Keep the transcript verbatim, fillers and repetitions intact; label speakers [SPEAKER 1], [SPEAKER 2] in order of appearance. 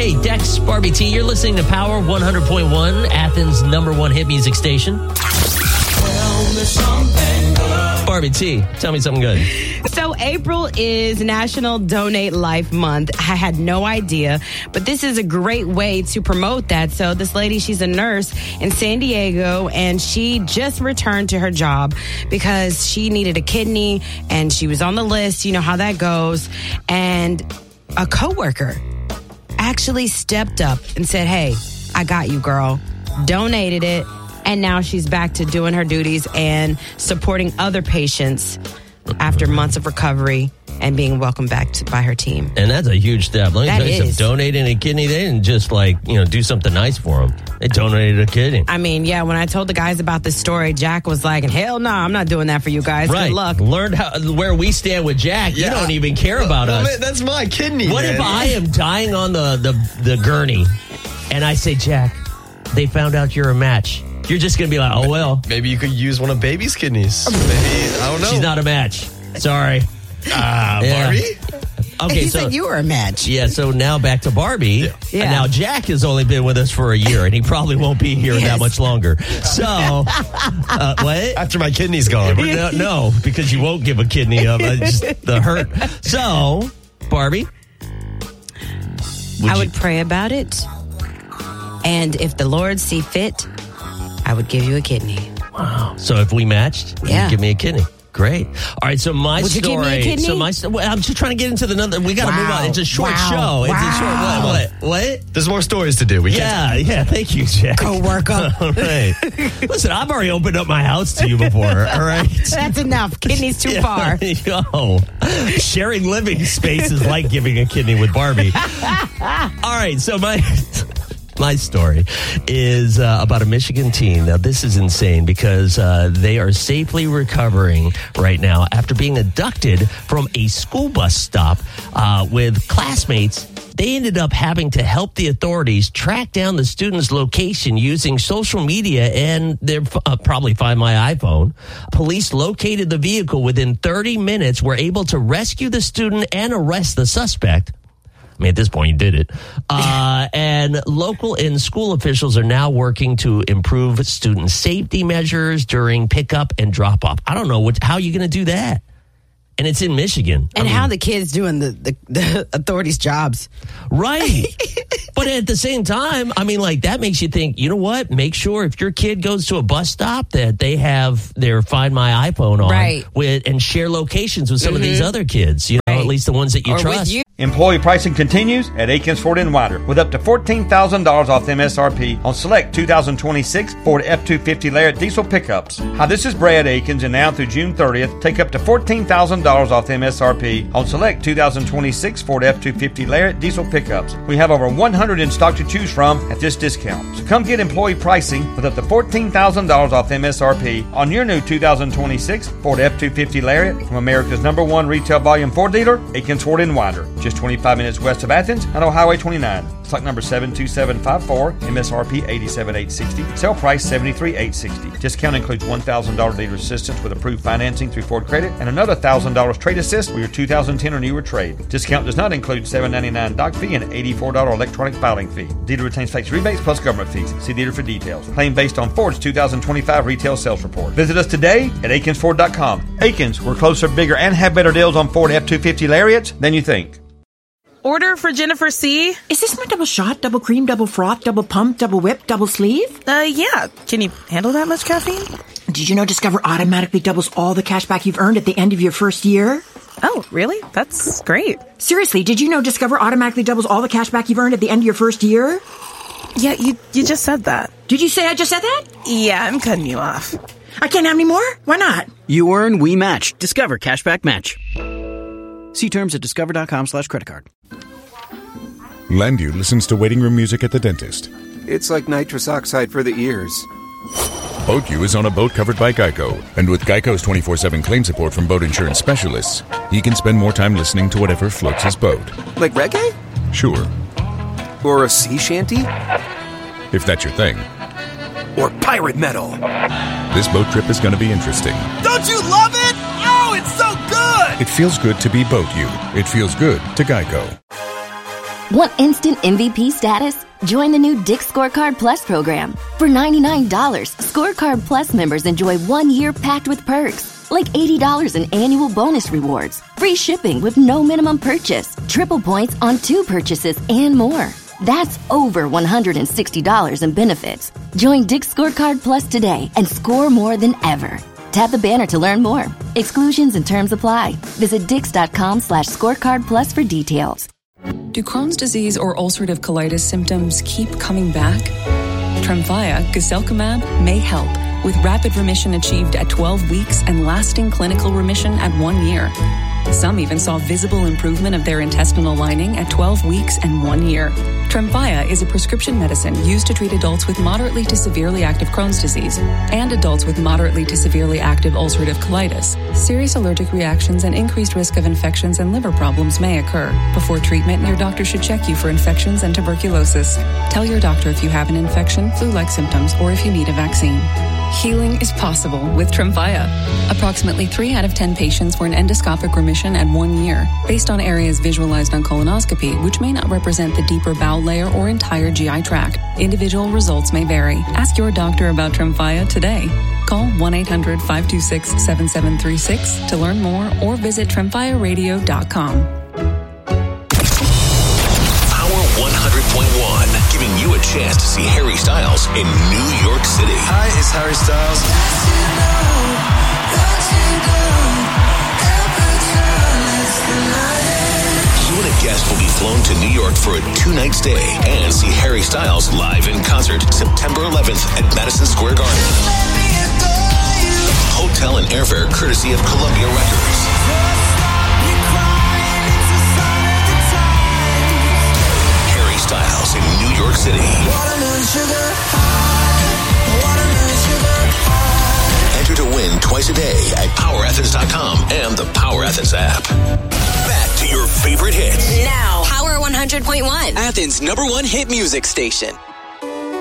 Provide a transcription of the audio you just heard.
[SPEAKER 1] Hey, Dex, Barbie T, you're listening to Power one hundred point one, Athens' number one hit music station. Tell me something good. Barbie T, tell me something good.
[SPEAKER 2] So April is National Donate Life Month. I had no idea, but this is a great way to promote that. So this lady, she's a nurse in San Diego, and she just returned to her job because she needed a kidney, and she was on the list. You know how that goes. And a coworker actually stepped up and said, hey, I got you, girl. Donated it. And now she's back to doing her duties and supporting other patients after months of recovery and being welcomed back to, by her team.
[SPEAKER 1] And that's a huge step. Let me
[SPEAKER 2] that
[SPEAKER 1] tell you something. Donating a kidney, they didn't just like, you know, do something nice for them. They donated a kidney.
[SPEAKER 2] I mean, yeah, when I told the guys about this story, Jack was like, hell no, nah, I'm not doing that for you guys.
[SPEAKER 1] Right.
[SPEAKER 2] Good luck.
[SPEAKER 1] Learned how, where we stand with Jack. Yeah. You don't even care about
[SPEAKER 3] well,
[SPEAKER 1] us.
[SPEAKER 3] Man, that's my kidney,
[SPEAKER 1] What
[SPEAKER 3] man.
[SPEAKER 1] if I am dying on the, the, the gurney and I say, Jack, they found out you're a match. You're just going to be like, oh, well.
[SPEAKER 3] Maybe you could use one of baby's kidneys. Maybe, I don't know.
[SPEAKER 1] She's not a match. Sorry.
[SPEAKER 3] Ah, uh,
[SPEAKER 1] yeah.
[SPEAKER 3] Barbie?
[SPEAKER 1] Okay,
[SPEAKER 2] he
[SPEAKER 1] so
[SPEAKER 2] said you were a match.
[SPEAKER 1] Yeah, so now back to Barbie. Yeah.
[SPEAKER 2] Yeah.
[SPEAKER 1] Now, Jack has only been with us for a year, and he probably won't be here yes. that much longer. So, uh, what?
[SPEAKER 3] After my kidney's gone.
[SPEAKER 1] No, no, because you won't give a kidney up. Uh, just the hurt. So, Barbie?
[SPEAKER 2] Would I would you- pray about it. And if the Lord see fit, I would give you a kidney.
[SPEAKER 1] Wow. So if we matched,
[SPEAKER 2] yeah.
[SPEAKER 1] you'd give me a kidney. Great. All right, so my
[SPEAKER 2] would
[SPEAKER 1] story.
[SPEAKER 2] You give me a kidney?
[SPEAKER 1] So my well, I'm just trying to get into the another. We got to
[SPEAKER 2] wow.
[SPEAKER 1] move on. It's a short
[SPEAKER 2] wow.
[SPEAKER 1] show. It's
[SPEAKER 2] wow.
[SPEAKER 1] a short what? What? What?
[SPEAKER 3] There's more stories to do. We
[SPEAKER 1] yeah,
[SPEAKER 3] can't.
[SPEAKER 1] yeah. Thank you, Jack.
[SPEAKER 2] Co-worker.
[SPEAKER 1] All right. Listen, I've already opened up my house to you before. All right.
[SPEAKER 2] That's enough. Kidney's too
[SPEAKER 1] yeah,
[SPEAKER 2] far.
[SPEAKER 1] Yo, sharing living space is like giving a kidney with Barbie. All right, so my. My story is uh, about a Michigan teen. Now, this is insane because uh, they are safely recovering right now after being abducted from a school bus stop uh, with classmates. They ended up having to help the authorities track down the student's location using social media and their uh, probably Find My iPhone. Police located the vehicle within thirty minutes, were able to rescue the student and arrest the suspect. I mean, at this point, you did it. Uh, and local and school officials are now working to improve student safety measures during pickup and drop off. I don't know what, how you're going to do that. And it's in Michigan.
[SPEAKER 2] And
[SPEAKER 1] I mean,
[SPEAKER 2] how the kids doing the, the, the authorities' jobs.
[SPEAKER 1] Right. But at the same time, I mean, like, that makes you think, you know what? Make sure if your kid goes to a bus stop that they have their Find My iPhone on.
[SPEAKER 2] Right.
[SPEAKER 1] With, and share locations with some
[SPEAKER 2] mm-hmm.
[SPEAKER 1] of these other kids, you know, right. at least the ones that you
[SPEAKER 2] or
[SPEAKER 1] trust.
[SPEAKER 2] With you.
[SPEAKER 4] Employee pricing continues at Aikens Ford and Winder with up to fourteen thousand dollars off M S R P on select two thousand twenty-six Ford F two fifty Lariat diesel pickups. Hi, this is Brad Aikens, and now through June thirtieth, take up to fourteen thousand dollars off M S R P on select two thousand twenty-six Ford F two fifty Lariat diesel pickups. We have over one hundred in stock to choose from at this discount. So come get employee pricing with up to fourteen thousand dollars off M S R P on your new two thousand twenty-six Ford F two fifty Lariat from America's number one retail volume Ford dealer, Aikens Ford and Winder. Just twenty-five minutes west of Athens on Highway twenty-nine. Stock number seven two seven five four, M S R P eighty-seven thousand eight hundred sixty dollars, sale price seventy-three thousand eight hundred sixty dollars. Discount includes one thousand dollars dealer assistance with approved financing through Ford Credit and another one thousand dollars trade assist with your two thousand ten or newer trade. Discount does not include seven dollars and ninety-nine cents doc fee and eighty-four dollars electronic filing fee. Dealer retains tax rebates plus government fees. See dealer for details. Claim based on Ford's two thousand twenty-five retail sales report. Visit us today at Aikens Ford dot com. Aikens, we're closer, bigger, and have better deals on Ford F two fifty Lariats than you think.
[SPEAKER 5] Order for Jennifer C.
[SPEAKER 6] Is this my double shot, double cream, double froth, double pump, double whip, double sleeve?
[SPEAKER 5] Uh, yeah. Can you handle that much caffeine?
[SPEAKER 6] Did you know Discover automatically doubles all the cash back you've earned at the end of your first year?
[SPEAKER 5] Oh, really? That's great.
[SPEAKER 6] Seriously, did you know Discover automatically doubles all the cash back you've earned at the end of your first year?
[SPEAKER 5] Yeah, you, you just said that.
[SPEAKER 6] Did you say I just said that?
[SPEAKER 5] Yeah, I'm cutting you off.
[SPEAKER 6] I can't have any more? Why not?
[SPEAKER 7] You earn, we match. Discover Cashback Match. See terms at discover.com slash credit card.
[SPEAKER 8] Landu listens to waiting room music at the dentist.
[SPEAKER 9] It's like nitrous oxide for the ears.
[SPEAKER 8] Boat U is on a boat covered by Geico. And with Geico's twenty-four seven claim support from boat insurance specialists, he can spend more time listening to whatever floats his boat.
[SPEAKER 9] Like reggae?
[SPEAKER 8] Sure.
[SPEAKER 9] Or a sea shanty?
[SPEAKER 8] If that's your thing.
[SPEAKER 9] Or pirate metal.
[SPEAKER 8] This boat trip is going to be interesting.
[SPEAKER 10] Don't you love it? Oh, it's so good!
[SPEAKER 8] It feels good to be Boat U. It feels good to Geico.
[SPEAKER 11] Want instant M V P status? Join the new Dick's Scorecard Plus program. For ninety-nine dollars, Scorecard Plus members enjoy one year packed with perks, like eighty dollars in annual bonus rewards, free shipping with no minimum purchase, triple points on two purchases, and more. That's over one hundred sixty dollars in benefits. Join Dick's Scorecard Plus today and score more than ever. Tap the banner to learn more. Exclusions and terms apply. Visit dix.com slash scorecard plus for details.
[SPEAKER 12] Do Crohn's disease or ulcerative colitis symptoms keep coming back? Tremfya, guselkumab, may help, with rapid remission achieved at twelve weeks and lasting clinical remission at one year. Some even saw visible improvement of their intestinal lining at twelve weeks and one year. Tremfya is a prescription medicine used to treat adults with moderately to severely active Crohn's disease and adults with moderately to severely active ulcerative colitis. Serious allergic reactions and increased risk of infections and liver problems may occur. Before treatment, your doctor should check you for infections and tuberculosis. Tell your doctor if you have an infection, flu-like symptoms, or if you need a vaccine. Healing is possible with Tremfya. Approximately three out of ten patients were in endoscopic remission at one year, based on areas visualized on colonoscopy, which may not represent the deeper bowel layer or entire G I tract. Individual results may vary. Ask your doctor about Tremfya today. Call one eight hundred five two six seven seven three six to learn more or visit tremfya radio dot com.
[SPEAKER 13] one hundred point one, giving you a chance to see Harry Styles in New York City.
[SPEAKER 14] Hi, it's Harry Styles.
[SPEAKER 13] You and a guest will be flown to New York for a two-night stay and see Harry Styles live in concert September eleventh at Madison Square Garden. Hotel and airfare courtesy of Columbia Records. Styles in New York City. Enter to win twice a day at power athens dot com and the Power Athens app. Back to your favorite hits.
[SPEAKER 15] Now, Power one hundred point one. Athens' number one hit music station.